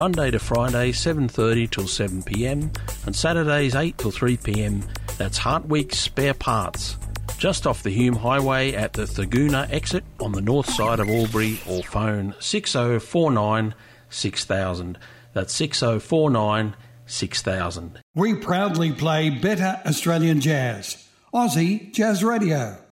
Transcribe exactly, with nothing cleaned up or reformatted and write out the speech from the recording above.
Monday to Friday, seven thirty till seven p m, and Saturdays, eight till three p m. That's Hartweek Spare Parts, just off the Hume Highway at the Thurgoona exit on the north side of Albury, or phone six oh four nine six thousand. That's six oh four nine six thousand. We proudly play better Australian jazz. Aussie Jazz Radio.